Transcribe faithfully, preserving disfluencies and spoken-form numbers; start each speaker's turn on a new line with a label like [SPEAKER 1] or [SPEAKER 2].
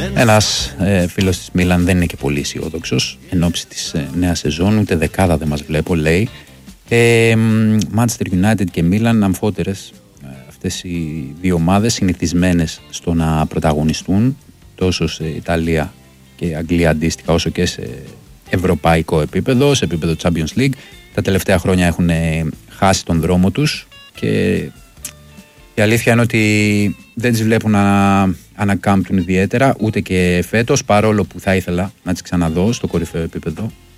[SPEAKER 1] Ένας ε, φίλος της Μίλαν δεν είναι και πολύ αισιόδοξος εν ώψη της ε, νέας σεζόν, ούτε δεκάδα δεν μας βλέπω, λέει. Ε, Manchester United και Μίλαν, αμφότερες ε, αυτές οι δύο ομάδες, συνηθισμένες στο να πρωταγωνιστούν τόσο σε Ιταλία και Αγγλία αντίστοιχα, όσο και σε ευρωπαϊκό επίπεδο, σε επίπεδο Champions League. Τα τελευταία χρόνια έχουν χάσει τον δρόμο τους και η αλήθεια είναι ότι δεν τις βλέπουν να ανακάμπτουν ιδιαίτερα, ούτε και φέτος, παρόλο που θα ήθελα να τις ξαναδώ στο κορυφαίο επίπεδο